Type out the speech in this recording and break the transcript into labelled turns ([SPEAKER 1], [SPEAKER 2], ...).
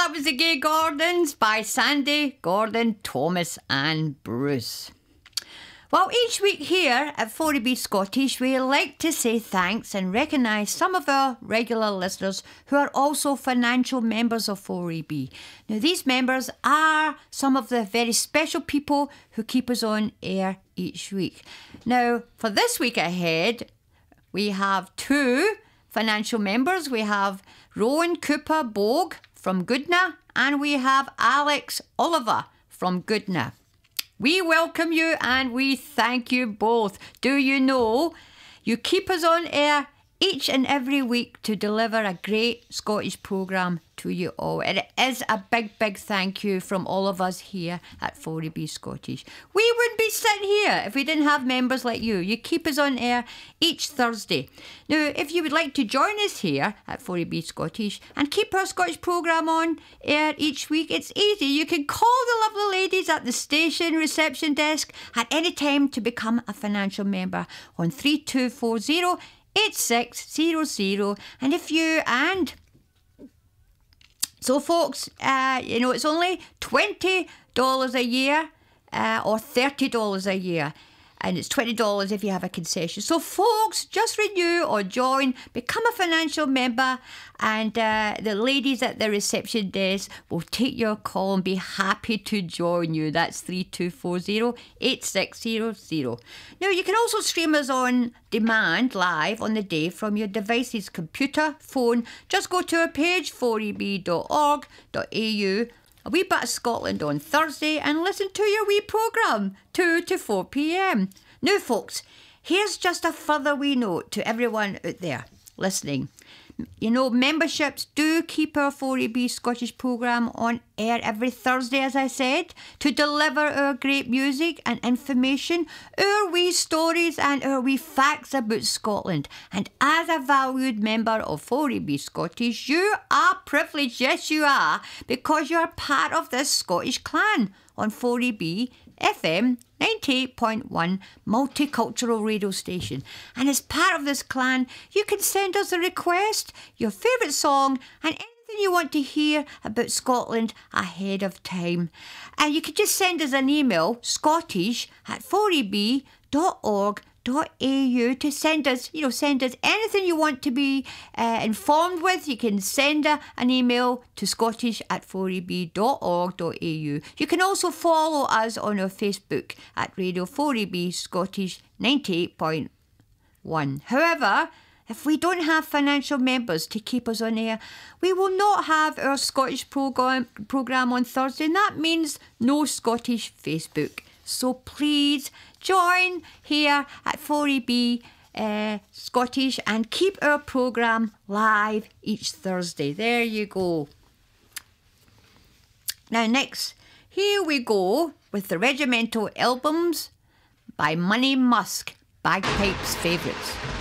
[SPEAKER 1] that was the Gay Gordons by Sandy, Gordon, Thomas and Bruce. Well, each week here at 40B Scottish, we like to say thanks and recognise some of our regular listeners who are also financial members of 40B. Now, these members are some of the very special people who keep us on air each week. Now, for this week ahead, we have two financial members. We have Rowan Cooper Bogue from Goodna and we have Alex Oliver from Goodna. We welcome you and we thank you both. Do you know you keep us on air each and every week to deliver a great Scottish programme to you all. And it is a big, big thank you from all of us here at 40B Scottish. We wouldn't be sitting here if we didn't have members like you. You keep us on air each Thursday. Now, if you would like to join us here at 40B Scottish and keep our Scottish programme on air each week, it's easy. You can call the lovely ladies at the station reception desk at any time to become a financial member on 3240 8600. And so folks, it's only $20 a year or $30 a year. And it's $20 if you have a concession. So folks, just renew or join, become a financial member, and the ladies at the reception desk will take your call and be happy to join you. That's 3240 8600. Now, you can also stream us on demand live on the day from your device's computer, phone. Just go to our page, 40b.org.au, a wee bit of Scotland on Thursday, and listen to your wee programme, 2 to 4 p.m. Now, folks, here's just a further wee note to everyone out there listening. You know, memberships do keep our 40B Scottish programme on air every Thursday, as I said, to deliver our great music and information, our wee stories and our wee facts about Scotland. And as a valued member of 40B Scottish, you are privileged, yes you are, because you are part of this Scottish clan on 40B FM 98.1 multicultural radio station. And as part of this clan, you can send us a request, your favourite song and anything you want to hear about Scotland ahead of time. And you can just send us an email, scottish@40b.org.au, to send us anything you want to be informed with. You can send an email to scottish@40b.org.au. You can also follow us on our Facebook at Radio 40B Scottish 98.1. However, if we don't have financial members to keep us on air, we will not have our Scottish programme on Thursday, and that means no Scottish Facebook. So please join here at 40B Scottish and keep our programme live each Thursday. There you go. Now next, here we go with the Regimental Albums by Money Musk, Bagpipes Favourites.